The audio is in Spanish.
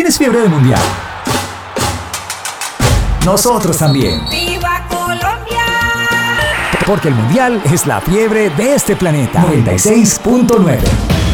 ¿Tienes fiebre de mundial? Nosotros también. ¡Viva Colombia! Porque el mundial es la fiebre de este planeta. 96.9